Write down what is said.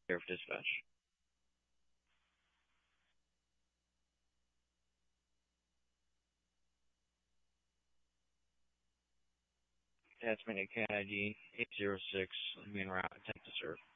Air for dispatch. That's Minute Cat ID 806, main route, attempt to serve.